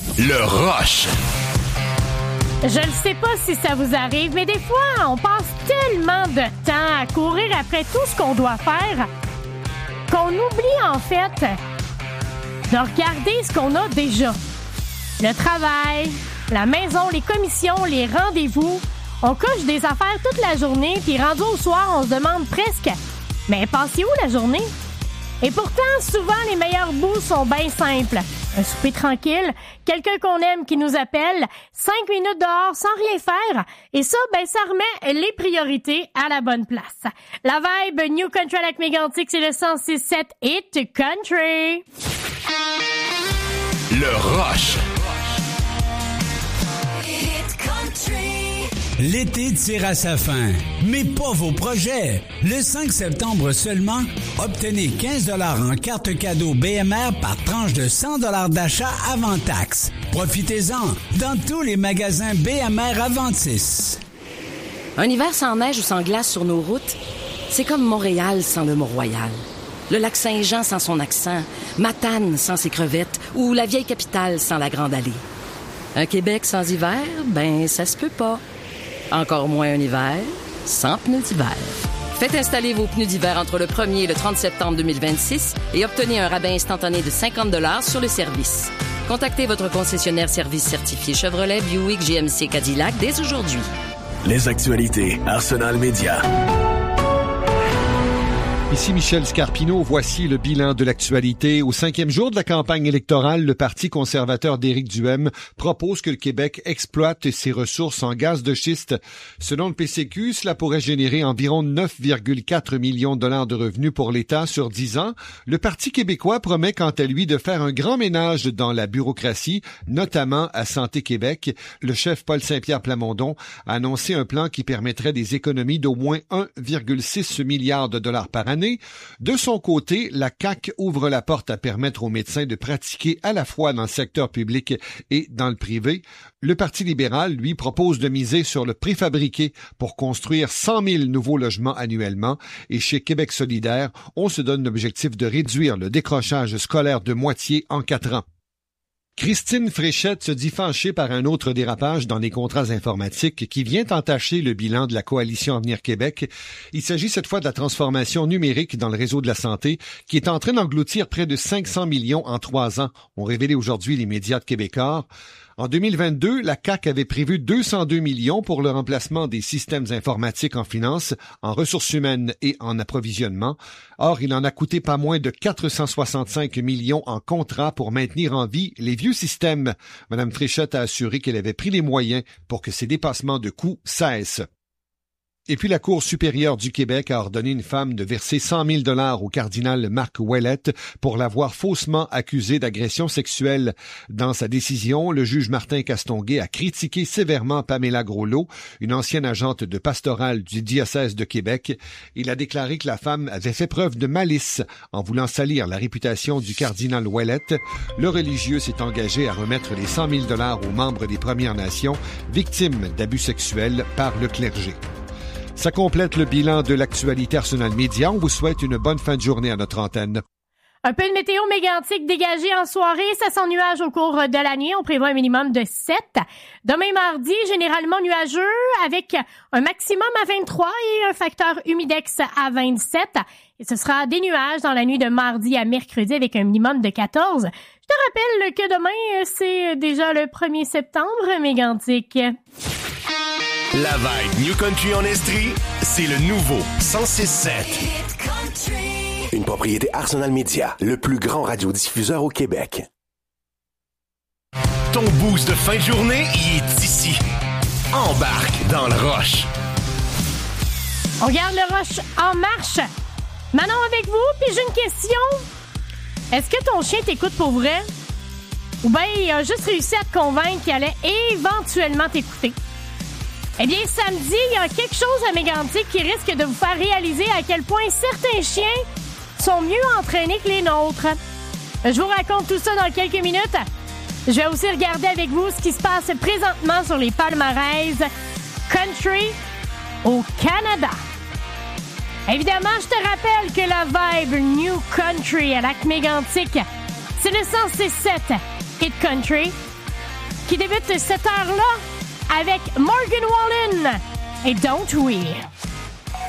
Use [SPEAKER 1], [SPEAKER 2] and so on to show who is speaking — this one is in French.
[SPEAKER 1] Le Rush.
[SPEAKER 2] Je ne sais pas si ça vous arrive, mais des fois, on passe tellement de temps à courir après tout ce qu'on doit faire qu'on oublie en fait de regarder ce qu'on a déjà. Le travail, la maison, les commissions, les rendez-vous. On coche des affaires toute la journée, puis rendu au soir, on se demande presque « Mais passez où la journée? » Et pourtant, souvent, les meilleurs bouts sont bien simples. Un souper tranquille, quelqu'un qu'on aime qui nous appelle, 5 minutes dehors sans rien faire. Et ça, ça remet les priorités à la bonne place. La vibe New Country à Lac-Mégantic, c'est le 106.7 Hit Country.
[SPEAKER 1] Le Rush.
[SPEAKER 3] L'été tire à sa fin, mais pas vos projets. Le 5 septembre seulement, obtenez 15 $ en carte cadeau BMR par tranche de 100 $ d'achat avant taxe. Profitez-en dans tous les magasins BMR Aventis.
[SPEAKER 4] Un hiver sans neige ou sans glace sur nos routes, c'est comme Montréal sans le Mont-Royal. Le lac Saint-Jean sans son accent, Matane sans ses crevettes ou la vieille capitale sans la Grande Allée. Un Québec sans hiver, ça se peut pas. Encore moins un hiver sans pneus d'hiver. Faites installer vos pneus d'hiver entre le 1er et le 30 septembre 2026 et obtenez un rabais instantané de 50 $ sur le service. Contactez votre concessionnaire service certifié Chevrolet, Buick, GMC, Cadillac dès aujourd'hui.
[SPEAKER 1] Les actualités Arsenal Média.
[SPEAKER 5] Ici Michel Scarpino, voici le bilan de l'actualité. Au 5e jour de la campagne électorale, le Parti conservateur d'Éric Duhaime propose que le Québec exploite ses ressources en gaz de schiste. Selon le PCQ, cela pourrait générer environ 9,4 millions de $ de revenus pour l'État sur 10 ans. Le Parti québécois promet quant à lui de faire un grand ménage dans la bureaucratie, notamment à Santé Québec. Le chef Paul Saint-Pierre Plamondon a annoncé un plan qui permettrait des économies d'au moins 1,6 milliard de $ par année. De son côté, la CAQ ouvre la porte à permettre aux médecins de pratiquer à la fois dans le secteur public et dans le privé. Le Parti libéral, lui, propose de miser sur le préfabriqué pour construire 100 000 nouveaux logements annuellement. Et chez Québec solidaire, on se donne l'objectif de réduire le décrochage scolaire de moitié en 4 ans. Christine Fréchette se dit fâchée par un autre dérapage dans les contrats informatiques qui vient entacher le bilan de la Coalition Avenir Québec. Il s'agit cette fois de la transformation numérique dans le réseau de la santé qui est en train d'engloutir près de 500 millions en 3 ans, ont révélé aujourd'hui les médias de Québécois. En 2022, la CAQ avait prévu 202 millions pour le remplacement des systèmes informatiques en finance, en ressources humaines et en approvisionnement. Or, il en a coûté pas moins de 465 millions en contrats pour maintenir en vie les vieux systèmes. Mme Fréchette a assuré qu'elle avait pris les moyens pour que ces dépassements de coûts cessent. Et puis la Cour supérieure du Québec a ordonné une femme de verser 100 000 $ au cardinal Marc Ouellette pour l'avoir faussement accusé d'agression sexuelle. Dans sa décision, le juge Martin Castonguay a critiqué sévèrement Pamela Groslot, une ancienne agente de pastoral du diocèse de Québec. Il a déclaré que la femme avait fait preuve de malice en voulant salir la réputation du cardinal Ouellette. Le religieux s'est engagé à remettre les 100 000 $ aux membres des Premières Nations victimes d'abus sexuels par le clergé. Ça complète le bilan de l'actualité Arsenal Média. On vous souhaite une bonne fin de journée à notre antenne.
[SPEAKER 2] Un peu de météo mégantique dégagé en soirée, ça sent nuage au cours de la nuit. On prévoit un minimum de 7. Demain mardi, généralement nuageux avec un maximum à 23 et un facteur humidex à 27. Et ce sera des nuages dans la nuit de mardi à mercredi avec un minimum de 14. Je te rappelle que demain, c'est déjà le 1er septembre, mégantique.
[SPEAKER 1] La vibe New Country en Estrie, c'est le nouveau 106.7. Une propriété Arsenal Media, le plus grand radiodiffuseur au Québec. Ton boost de fin de journée, il est ici. Embarque dans le Rush.
[SPEAKER 2] On garde le Rush en marche. Manon avec vous, puis j'ai une question. Est-ce que ton chien t'écoute pour vrai? Ou bien il a juste réussi à te convaincre qu'il allait éventuellement t'écouter? Eh bien, samedi, il y a quelque chose à Mégantic qui risque de vous faire réaliser à quel point certains chiens sont mieux entraînés que les nôtres. Je vous raconte tout ça dans quelques minutes. Je vais aussi regarder avec vous ce qui se passe présentement sur les palmarès country au Canada. Évidemment, je te rappelle que la vibe New Country à Lac-Mégantic, c'est le 106.7 Hit Country. qui débute cette heure-là avec Morgan Wallen et Don't We.